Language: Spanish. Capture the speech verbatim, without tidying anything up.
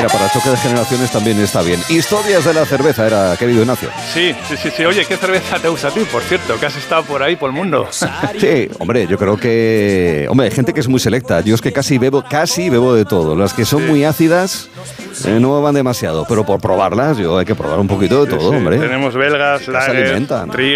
mira, para choque de generaciones también está bien. Historias de la cerveza, era, querido Ignacio. Sí, sí, sí, sí. Oye, ¿qué cerveza te gusta a ti, por cierto? Que has estado por ahí, por el mundo. Sí, hombre, yo creo que... Hombre, hay gente que es muy selecta. Yo es que casi bebo, casi bebo de todo. Las que son sí. muy ácidas eh, no van demasiado, pero por probarlas yo hay que probar un poquito de todo, sí, sí. hombre. Tenemos belgas, lager,